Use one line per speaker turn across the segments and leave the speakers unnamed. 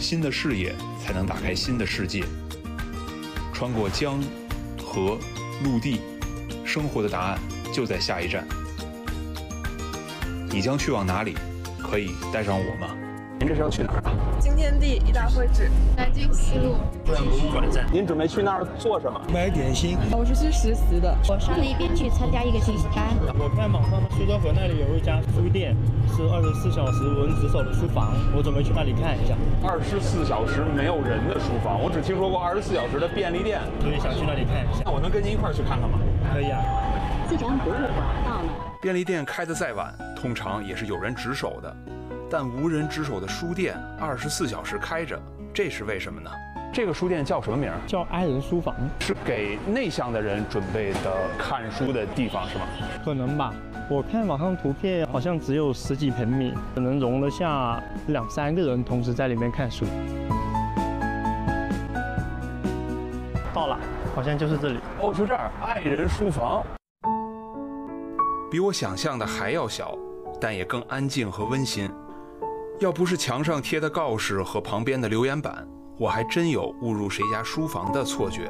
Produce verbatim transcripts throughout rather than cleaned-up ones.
新的视野才能打开新的世界。穿过江、河、陆地，生活的答案就在下一站。你将去往哪里？可以带上我吗？
您这是要去哪儿啊？
新天地一大会址，南京西路
中央博物馆站。您准备去那儿做什么？
买点心。
我是去实习的，
我上那边去参加一个信息班。
我看网上的苏州河那里有一家书店，是二十四小时无人值守的书房，我准备去那里看一下。
二十四小时没有人的书房，我只听说过二十四小时的便利店，
所以想去那里看一下。
那我能跟您一块儿去看看吗？
可以啊。
自然博物馆到了。
便利店开得再晚，通常也是有人值守的。但无人值守的书店二十四小时开着，这是为什么呢？
这个书店叫什么名？
叫爱人书房，
是给内向的人准备的看书的地方，是吗？
可能吧。我看网上图片好像只有十几平米，可能容得下两三个人同时在里面看书。到了，好像就是这里。
哦，就这儿，爱人书房。
比我想象的还要小，但也更安静和温馨。要不是墙上贴的告示和旁边的留言板，我还真有误入谁家书房的错觉。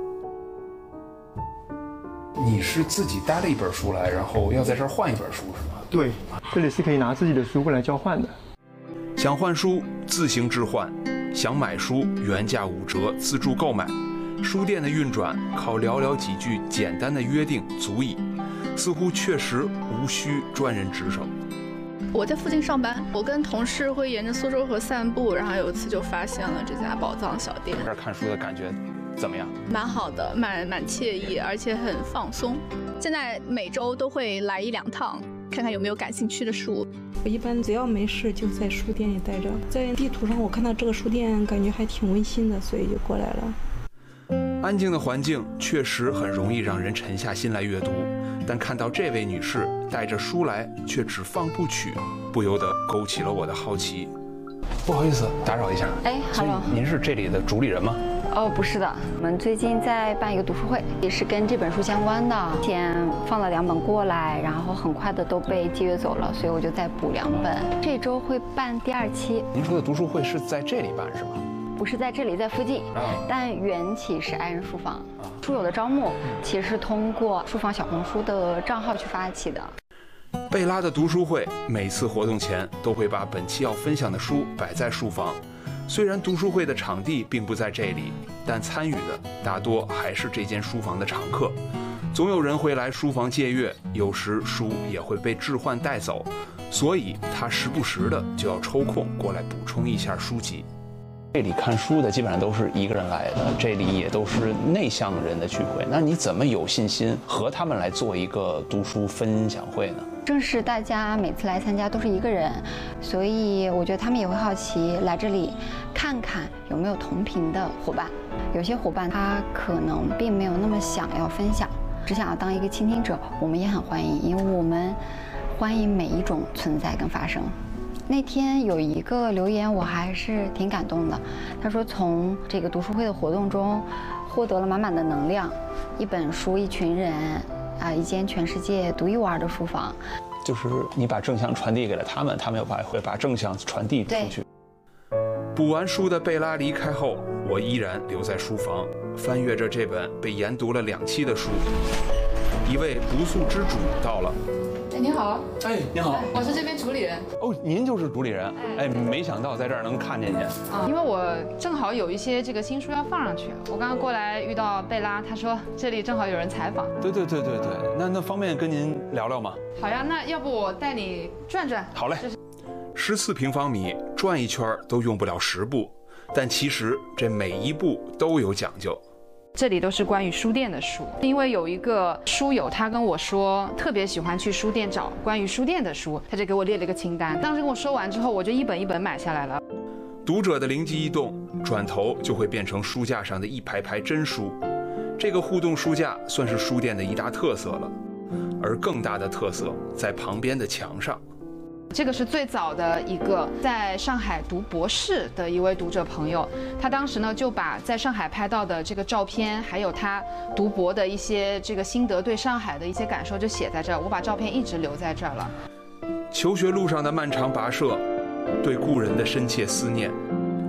你是自己带了一本书来，然后要在这儿换一本书是吗？
对，这里是可以拿自己的书过来交换的。
想换书自行置换，想买书原价五折自助购买。书店的运转靠寥寥几句简单的约定足矣，似乎确实无需专人值守。
我在附近上班，我跟同事会沿着苏州河散步，然后有一次就发现了这家宝藏小店。
这儿看书的感觉怎么样？
蛮好的，蛮蛮惬意，而且很放松。现在每周都会来一两趟，看看有没有感兴趣的书。
我一般只要没事就在书店里待着，在地图上我看到这个书店，感觉还挺温馨的，所以就过来了。
安静的环境确实很容易让人沉下心来阅读，但看到这位女士带着书来，却只放部曲，不由得勾起了我的好奇。
不好意思，打扰一下。
哎 ，Hello，
您是这里的主理人吗？
哦，不是的，我们最近在办一个读书会，也是跟这本书相关的。先放了两本过来，然后很快的都被借阅走了，所以我就再补两本。这周会办第二期。
您说的读书会是在这里办是吗？
不是在这里，在附近，但缘起是爱人书房。书友的招募其实是通过书房小红书的账号去发起的。
贝拉的读书会每次活动前都会把本期要分享的书摆在书房，虽然读书会的场地并不在这里，但参与的大多还是这间书房的常客。总有人会来书房借阅，有时书也会被置换带走，所以他时不时的就要抽空过来补充一下书籍。
这里看书的基本上都是一个人来的，这里也都是内向人的聚会。那你怎么有信心和他们来做一个读书分享会呢？
正是大家每次来参加都是一个人，所以我觉得他们也会好奇来这里看看有没有同频的伙伴。有些伙伴他可能并没有那么想要分享，只想要当一个倾听者，我们也很欢迎，因为我们欢迎每一种存在跟发生。那天有一个留言我还是挺感动的，他说从这个读书会的活动中获得了满满的能量，一本书一群人啊，一间全世界独一无二的书房。
就是你把正向传递给了他们，他们又把会把正向传递出去。
补完书的贝拉离开后，我依然留在书房，翻阅着这本被研读了两期的书。一位不速之主到了。
哎，你好。
哎，你好，
我是这边主理人。
哦，您就是主理人。哎，没想到在这儿能看见您。
啊，因为我正好有一些这个新书要放上去，我刚刚过来遇到贝拉，他说这里正好有人采访。
对对对对对，那那方便跟您聊聊吗？
好呀，那要不我带你转转？
好嘞。十四平方米转一圈都用不了十步，但其实这每一步都有讲究。
这里都是关于书店的书，因为有一个书友他跟我说特别喜欢去书店找关于书店的书，他就给我列了一个清单。当时跟我说完之后，我就一本一本买下来了。
读者的灵机一动，转头就会变成书架上的一排排真书。这个互动书架算是书店的一大特色了，而更大的特色在旁边的墙上。
这个是最早的一个在上海读博士的一位读者朋友，他当时呢就把在上海拍到的这个照片，还有他读博的一些这个心得，对上海的一些感受就写在这儿。我把照片一直留在这儿了。
求学路上的漫长跋涉，对故人的深切思念，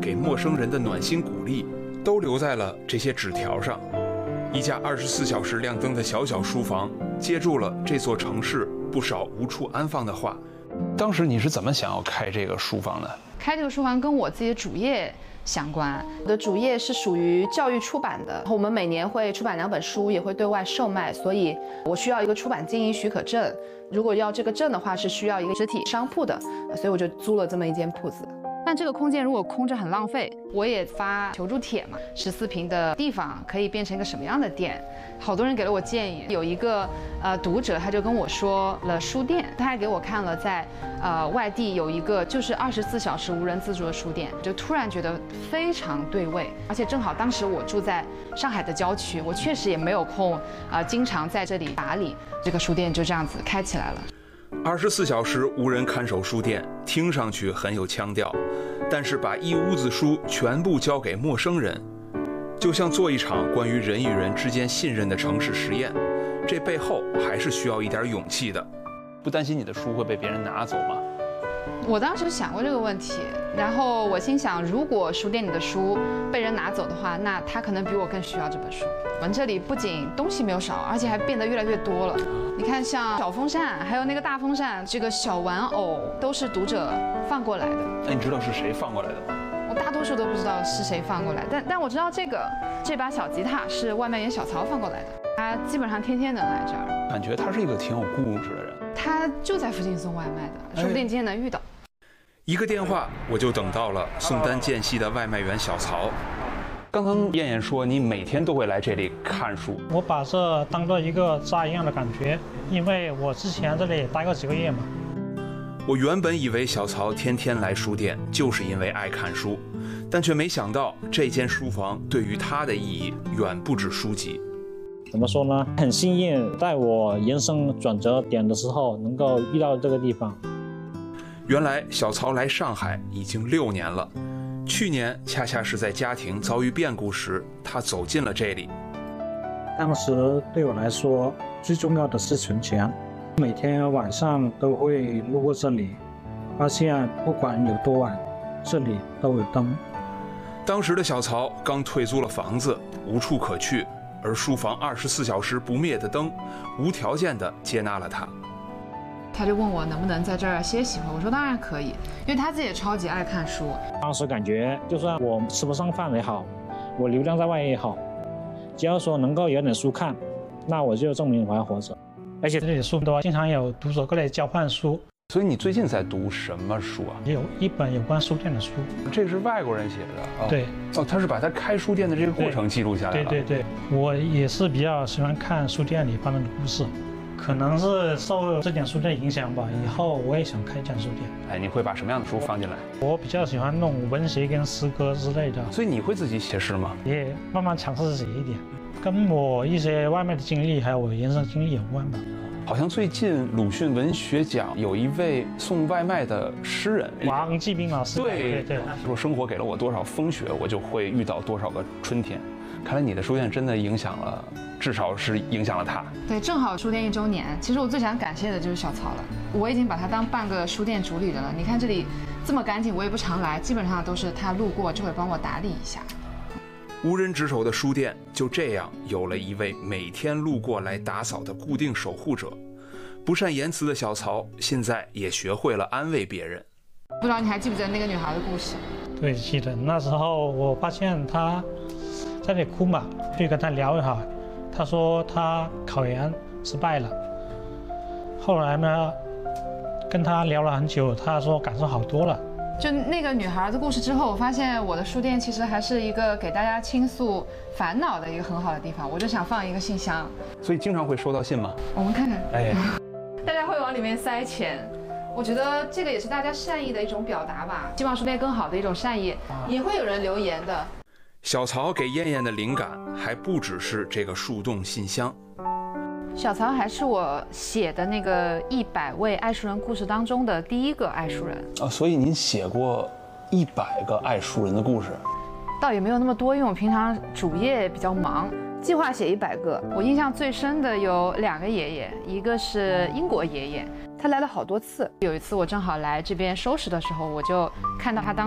给陌生人的暖心鼓励，都留在了这些纸条上。一家二十四小时亮灯的小小书房，接住了这座城市不少无处安放的话。
当时你是怎么想要开这个书房的？
开这个书房跟我自己的主业相关。我的主业是属于教育出版的，我们每年会出版两本书，也会对外售卖，所以我需要一个出版经营许可证。如果要这个证的话，是需要一个实体商铺的，所以我就租了这么一间铺子。但这个空间如果空着很浪费，我也发求助帖嘛，十四平的地方可以变成一个什么样的店？好多人给了我建议，有一个呃读者他就跟我说了书店，他还给我看了在呃外地有一个就是二十四小时无人自助的书店，就突然觉得非常对味，而且正好当时我住在上海的郊区，我确实也没有空啊、呃，经常在这里打理，这个书店就这样子开起来了。
二十四小时无人看守书店听上去很有腔调，但是把一屋子书全部交给陌生人，就像做一场关于人与人之间信任的城市实验，这背后还是需要一点勇气的。
不担心你的书会被别人拿走吗？
我当时想过这个问题，然后我心想，如果书店里的书被人拿走的话，那他可能比我更需要这本书。我们这里不仅东西没有少，而且还变得越来越多了。你看，像小风扇，还有那个大风扇，这个小玩偶，都是读者放过来的。
那你知道是谁放过来的吗？
我大多数都不知道是谁放过来，但但我知道这个这把小吉他是外卖员小曹放过来的，他基本上天天能来这儿。
感觉他是一个挺有故事的人。
他就在附近送外卖的，说不定今天能遇到。
一个电话，我就等到了宋丹间隙的外卖员小曹。
刚刚燕燕说你每天都会来这里看书，
我把这当做一个家一样的感觉，因为我之前这里待过几个月嘛。
我原本以为小曹天天来书店就是因为爱看书，但却没想到这间书房对于他的意义远不止书籍。
怎么说呢？很幸运，在我人生转折点的时候能够遇到这个地方。
原来小曹来上海已经六年了，去年恰恰是在家庭遭遇变故时，他走进了这里。
当时对我来说，最重要的是存钱。每天晚上都会路过这里，发现不管有多晚，这里都有灯。
当时的小曹刚退租了房子，无处可去，而书房二十四小时不灭的灯，无条件地接纳了他。
他就问我能不能在这儿歇息会，我说当然可以，因为他自己也超级爱看书。
当时感觉，就算我吃不上饭也好，我流浪在外也好，只要说能够有点书看，那我就证明我还活着。而且这里的书多，经常有读者过来交换书。
所以你最近在读什么书啊？
有一本有关书店的书。
这个是外国人写的。哦、对。
哦，
他是把他开书店的这个过程记录下来了。
对对对，我也是比较喜欢看书店里发生的故事。可能是受这点书的影响吧，以后我也想开一家书店。
哎，你会把什么样的书放进来？
我比较喜欢弄文学跟诗歌之类的。
所以你会自己写诗吗？
也慢慢尝试写一点，跟我一些外卖的经历还有我人生经历有关吧。
好像最近鲁迅文学奖有一位送外卖的诗人
王继兵老师。
对
对对，
说生活给了我多少风雪，我就会遇到多少个春天。看来你的书店真的影响了，至少是影响了他。
对，正好书店一周年，其实我最想感谢的就是小曹了。我已经把他当半个书店主理人了。你看这里这么干净，我也不常来，基本上都是他路过就会帮我打理一下。
无人值守的书店就这样有了一位每天路过来打扫的固定守护者。不善言辞的小曹现在也学会了安慰别人。
不知道你还记不记得那个女孩的故事？
对，记得。那时候我发现她在那里哭嘛，就跟她聊一下。她说她考研失败了。后来呢，跟她聊了很久，她说感受好多了。
就那个女孩的故事之后，我发现我的书店其实还是一个给大家倾诉烦恼的一个很好的地方。我就想放一个信箱。
所以经常会收到信吗？
我们看看。
哎，
大家会往里面塞钱。我觉得这个也是大家善意的一种表达吧，希望书店更好的一种善意。也会有人留言的。
小曹给燕燕的灵感还不只是这个树洞信箱。
小曹还是我写的那个一百位爱书人故事当中的第一个爱书人
啊，所以您写过一百个爱书人的故事？
倒也没有那么多，因为我平常主业比较忙，计划写一百个。我印象最深的有两个爷爷，一个是英国爷爷，他来了好多次。有一次我正好来这边收拾的时候，我就看到他当